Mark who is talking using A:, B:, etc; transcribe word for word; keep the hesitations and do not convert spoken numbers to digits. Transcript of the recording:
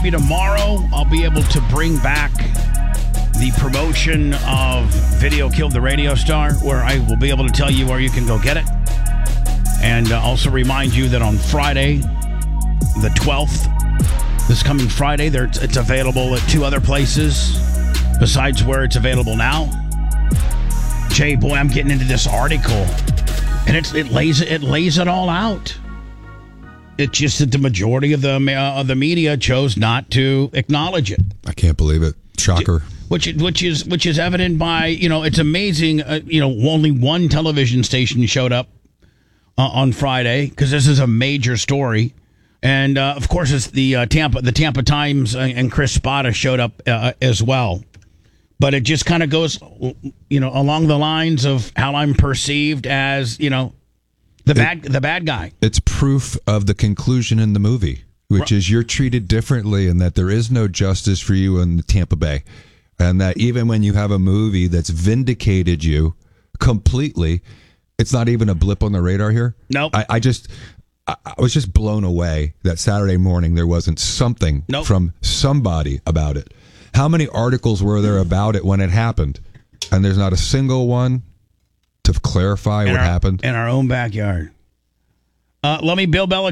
A: Tomorrow, I'll be able to bring back the promotion of Video Killed the Radio Star, where I will be able to tell you where you can go get it. And uh, also remind you that on Friday, the twelfth, this coming Friday, there, it's available at two other places besides where it's available now. Jay, boy, I'm getting into this article, and it's, it lays it lays it all out. It's just that the majority of the uh, of the media chose not to acknowledge it.
B: I can't believe it. Shocker.
A: Which which is which is evident by, you know, it's amazing. Uh, you know, only one television station showed up uh, on Friday because this is a major story, and uh, of course it's the uh, Tampa the Tampa Times and Chris Spada showed up uh, as well. But it just kind of goes, you know, along the lines of how I'm perceived as, you know, the bad it, the bad guy.
B: It's proof of the conclusion in the movie, which is you're treated differently and that there is no justice for you in Tampa Bay. And that even when you have a movie that's vindicated you completely, it's not even a blip on the radar here.
A: Nope.
B: I, I just, I, I was just blown away that Saturday morning there wasn't something
A: nope.
B: from somebody about it. How many articles were there about it when it happened? And there's not a single one to clarify
A: in
B: what
A: our,
B: happened.
A: In our own backyard. Uh, let me, Bill Belichick.